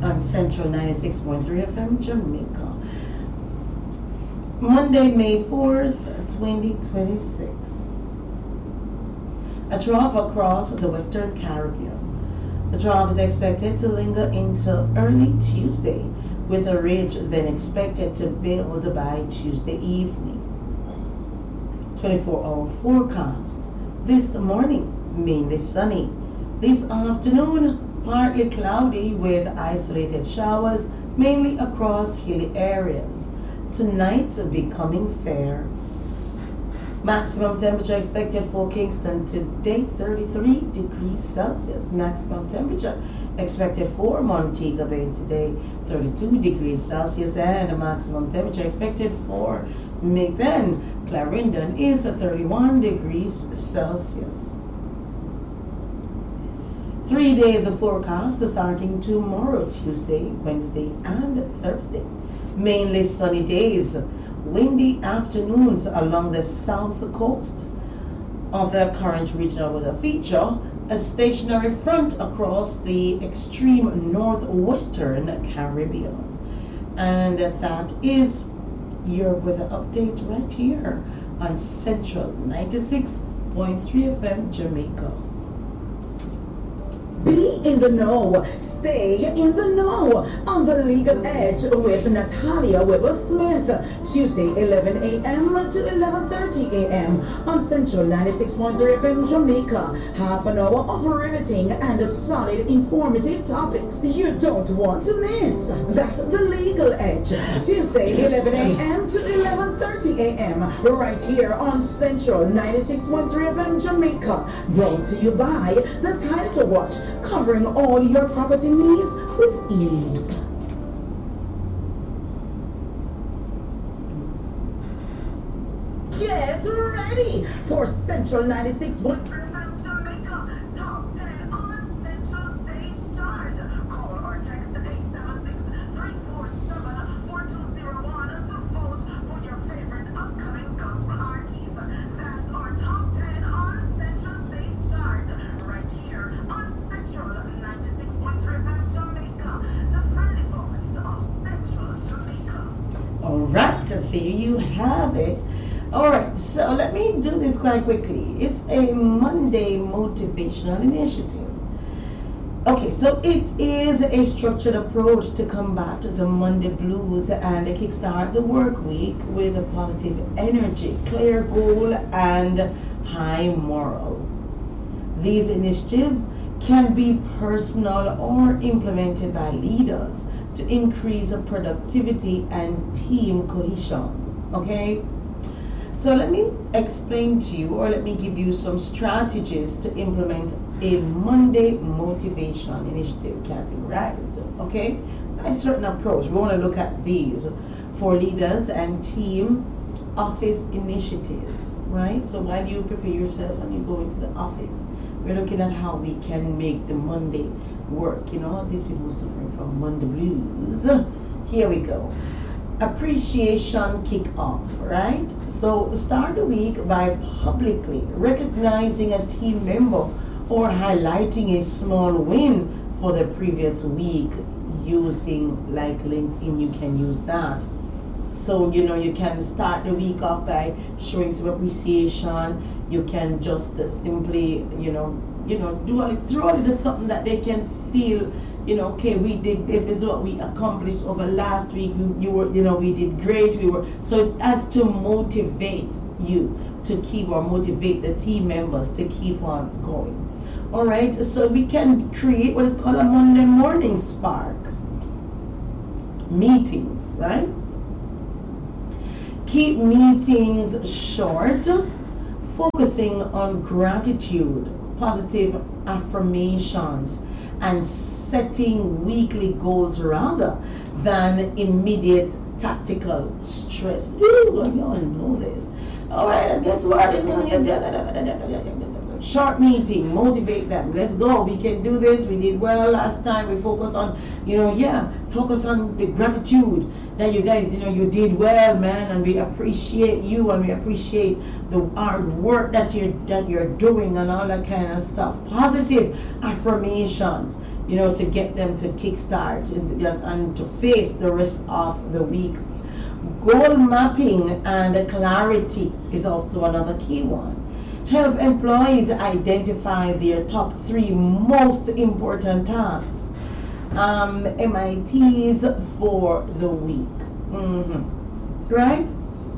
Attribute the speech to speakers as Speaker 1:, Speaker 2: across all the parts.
Speaker 1: on Central 96.3 FM Jamaica. Monday, May 4th, 2026. A trough across the Western Caribbean. The trough is expected to linger into early Tuesday, with a ridge then expected to build by Tuesday evening. 24-hour forecast. This morning, mainly sunny. This afternoon, partly cloudy with isolated showers, mainly across hilly areas. Tonight, becoming fair. Maximum temperature expected for Kingston today, 33 degrees Celsius. Maximum temperature expected for Montego Bay today, 32 degrees Celsius. And a maximum temperature expected for McBain, Clarendon, is 31 degrees Celsius. 3 days of forecast starting tomorrow, Tuesday, Wednesday, and Thursday. Mainly sunny days. Windy afternoons along the south coast of the current regional weather feature. A stationary front across the extreme northwestern Caribbean. And that is your weather update right here on Central 96.3 FM Jamaica.
Speaker 2: Be in the know. Stay in the know on The Legal Edge with Natalia Weber-Smith. Tuesday, 11 a.m. to 11:30 a.m. on Central 96.3 FM Jamaica. Half an hour of riveting and solid informative topics you don't want to miss. That's The Legal Edge. Tuesday, 11 a.m. to 11:30 a.m. right here on Central 96.3 FM Jamaica. Brought to you by the Title Watch, covering all your property needs with ease. Get ready for Central 96.3 Jamaica Top 10 on Central Stage Chart. Call or text 876-347-4201 to vote for your favorite upcoming gospel artists. That's our Top 10 on Central Stage Chart right here on Central 96.3 FM Jamaica, the friendly voice of Central Jamaica.
Speaker 1: All right, there you have it. All right, so let me do this quite quickly. It's a Monday motivational initiative. Okay, so it is a structured approach to combat the Monday blues and kickstart the work week with a positive energy, clear goal, and high moral. These initiatives can be personal or implemented by leaders to increase productivity and team cohesion. Okay? So let me explain to you, or let me give you some strategies to implement a Monday motivation initiative categorized, okay? A certain approach. We want to look at these for leaders and team office initiatives, right? So while you prepare yourself and you go into the office, we're looking at how we can make the Monday work. You know, these people suffering from Monday blues. Here we go. Appreciation kick-off, right? So start the week by publicly recognizing a team member or highlighting a small win for the previous week using like LinkedIn. You can use that. So you know, you can start the week off by showing some appreciation. You can just simply do something that they can feel. Okay, we did this. This is what we accomplished over last week. We did great. So as to motivate you to keep, or motivate the team members to keep on going. All right. So we can create what is called a Monday morning spark meetings, right? Keep meetings short, focusing on gratitude, positive affirmations, and setting weekly goals rather than immediate tactical stress. Ooh, you all know this. All right, let's get to work. Short meeting, motivate them. Let's go. We can do this. We did well last time. We focus on, focus on the gratitude that you guys, you did well, man, and we appreciate you, and we appreciate the hard work that you're doing and all that kind of stuff. Positive affirmations. to get them to kickstart and to face the rest of the week. Goal mapping and clarity is also another key one. Help employees identify their top 3 most important tasks, MITs for the week. Right?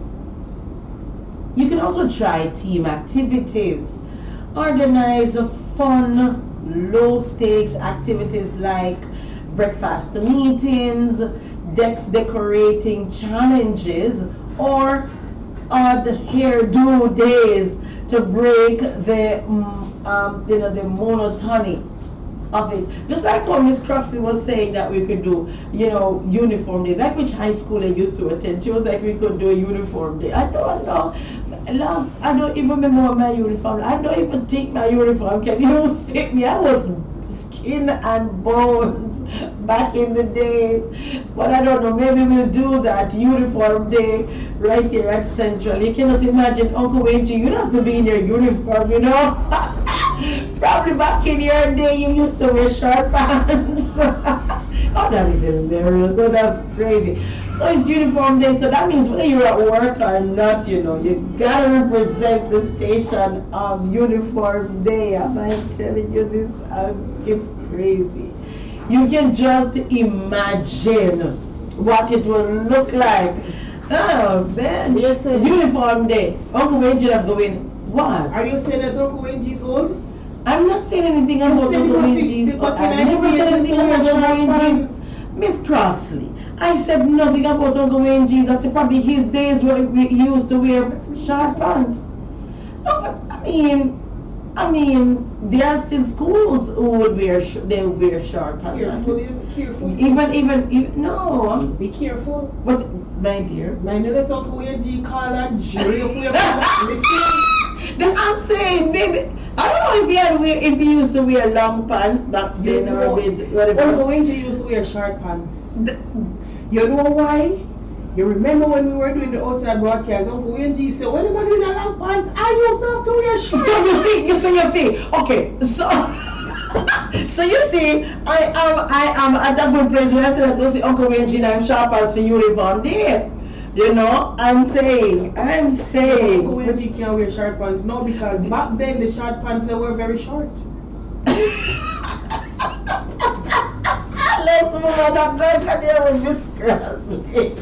Speaker 1: You can also try team activities. Organize fun, low-stakes activities like breakfast meetings, desk decorating challenges, or odd hairdo days to break the the monotony of it. Just like how Miss Crossley was saying that we could do, uniform days. Like which high school I used to attend. She was like, we could do a uniform day. I don't know. Loves, I don't even remember my uniform. I don't even think my uniform can even fit me. I was skin and bones back in the days. But I don't know, maybe we'll do that uniform day right here at Central. You can just imagine Uncle Wendy, you'd have to be in your uniform, Probably back in your day you used to wear short pants. Oh, that is hilarious. Oh, that's crazy. So it's uniform day, so that means whether you're at work or not, you gotta represent the station on uniform day. Am I telling you this? It's crazy. You can just imagine what it will look like. Oh man,
Speaker 3: Yes, sir.
Speaker 1: uniform day. Uncle Wendy are going, what?
Speaker 3: Are you saying that Uncle Wendy is old?
Speaker 1: I'm not saying anything about
Speaker 3: said
Speaker 1: Uncle
Speaker 3: you were
Speaker 1: Wendy's,
Speaker 3: 50,
Speaker 1: but
Speaker 3: but
Speaker 1: I
Speaker 3: in
Speaker 1: never
Speaker 3: any
Speaker 1: said
Speaker 3: case,
Speaker 1: anything
Speaker 3: it's
Speaker 1: about
Speaker 3: not
Speaker 1: Uncle
Speaker 3: short
Speaker 1: Wendy's.
Speaker 3: pants.
Speaker 1: Miss Crossley, I said nothing about Uncle Wendy's. That's probably his days where he used to wear short pants. No, but I mean, there are still schools who would wear short pants.
Speaker 3: Careful.
Speaker 1: Even no.
Speaker 3: Be careful.
Speaker 1: But my dear,
Speaker 3: Mind you, let Uncle Wendy call that jury up with listen.
Speaker 1: then I'm saying maybe I don't know if he used to wear long pants back then or whatever.
Speaker 3: Uncle Wendy used to wear short pants. You know why? You remember when we were doing the outside broadcast, Uncle Wendy said, when am I doing the long pants? I used to have to wear short
Speaker 1: So
Speaker 3: pants.
Speaker 1: you see, okay, so so you see, I am at a good place where I said that see Uncle Wendy and I'm sharp as for uniform day. I'm saying.
Speaker 3: Uncle Wendy can't wear short pants now because back then the short pants they were very short.
Speaker 1: Let's move on. I'm going to deal with Miss Crossley.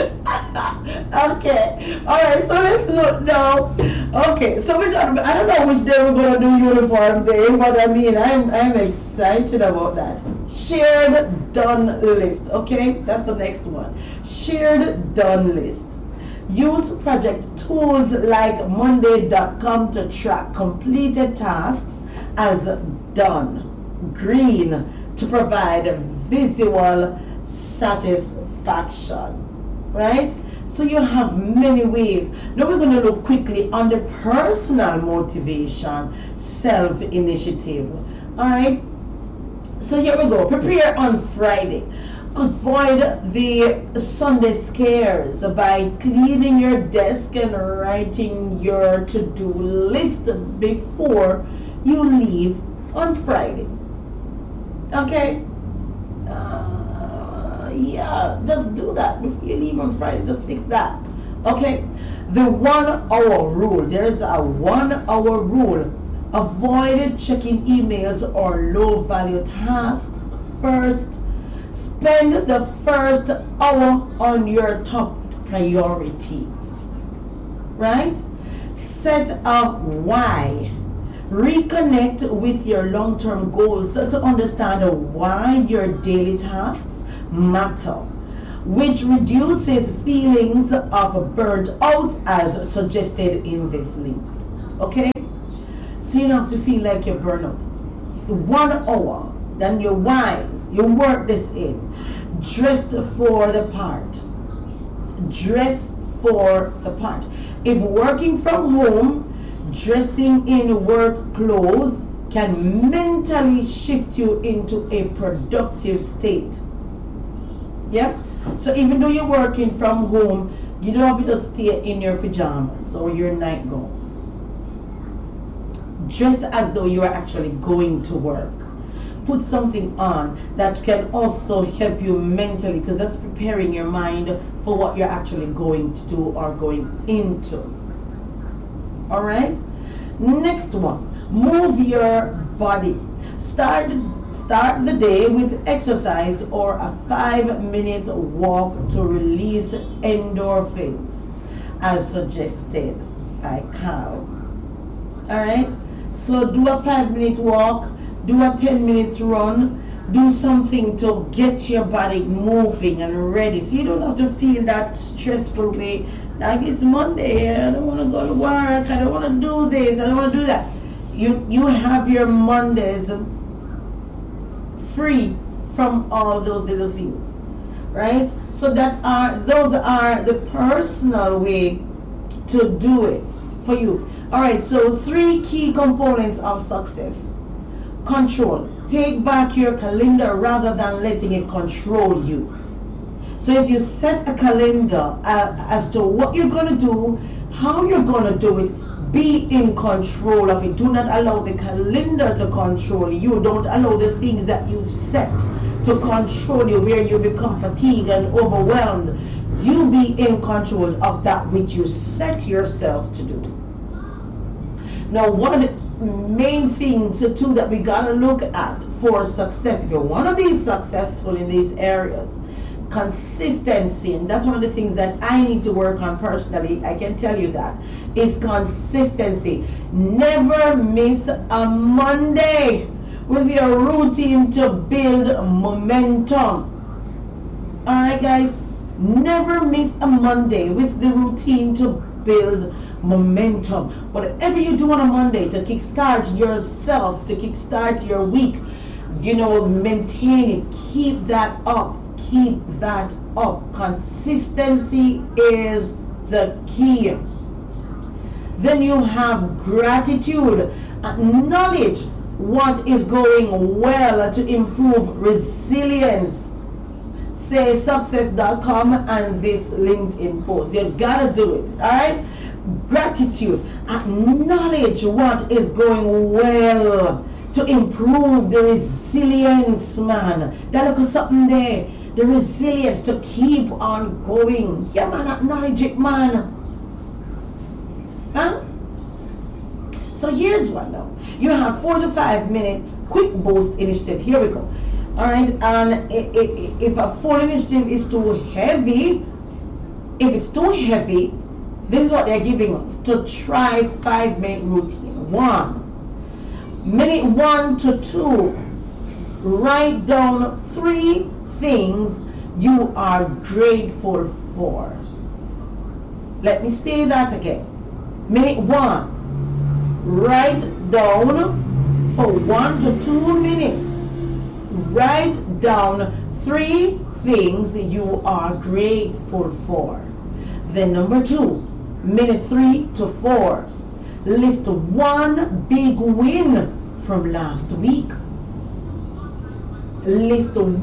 Speaker 1: Okay. Alright, so let's look now. Okay, so I don't know which day we're gonna do uniform day, but I'm excited about that. Shared done list. Okay, that's the next one. Shared done list. Use project tools like monday.com to track completed tasks as done. Green to provide visual satisfaction, right? So you have many ways. Now we're going to look quickly on the personal motivation, self-initiative. All right. So here we go. Prepare on Friday. Avoid the Sunday scares by cleaning your desk and writing your to-do list before you leave on Friday. Okay? Yeah, just do that before you leave on Friday. Just fix that. Okay? The 1 hour rule. There's a 1 hour rule. Avoid checking emails or low value tasks first. Spend the first hour on your top priority. Right? Set a why. Reconnect with your long-term goals to understand why your daily tasks matter, which reduces feelings of burnt out as suggested in this link. Okay? So you don't have to feel like you're burnt out. 1 hour, then your whys, you work this in. Dressed for the part. Dress for the part. If working from home, dressing in work clothes can mentally shift you into a productive state. Yep. So even though you're working from home, you don't have to just stay in your pajamas or your night gowns. Dress as though you are actually going to work. put something on that can also help you mentally, because that's preparing your mind for what you're actually going to do or going into. All right, next one, move your body. Start the day with exercise or a 5-minute walk to release endorphins as suggested by Carl. All right, so do a 5-minute walk, do a 10-minute run, do something to get your body moving and ready, so you don't have to feel that stressful way, like it's Monday, I don't want to go to work, I don't want to do this, I don't want to do that. You have your Mondays free from all those little things, right? So those are the personal way to do it for you. All right, so 3 key components of success. Control. Take back your calendar rather than letting it control you. So if you set a calendar as to what you're going to do, how you're going to do it, be in control of it. Do not allow the calendar to control you. Don't allow the things that you've set to control you, where you become fatigued and overwhelmed. You be in control of that which you set yourself to do. Now, one of the main things too that we got to look at for success, if you want to be successful in these areas, consistency, and that's one of the things that I need to work on personally, I can tell you that, is consistency. Never miss a Monday with your routine to build momentum. Alright guys, never miss a Monday with the routine to build momentum. Whatever you do on a Monday to kickstart yourself, to kickstart your week, maintain it, keep that up. Keep that up. Consistency is the key. Then you have gratitude. Acknowledge what is going well to improve resilience. Say success.com and this LinkedIn post. You gotta do it. Alright? Gratitude. Acknowledge what is going well to improve the resilience, man. That look at something there. The resilience to keep on going. Yeah, man, acknowledge it, man. Huh? So here's one now. You have 4 to 5 minute quick boost initiative. Here we go. Alright, and if a full initiative is too heavy, if it's too heavy, this is what they're giving us to try 5-minute routine. 1. Minute 1 to 2. Write down 3 things you are grateful for. Let me say that again. Minute 1. Write down for 1 to 2 minutes. Write down 3 things you are grateful for. Then number 2, minute 3 to 4. List 1 big win from last week. List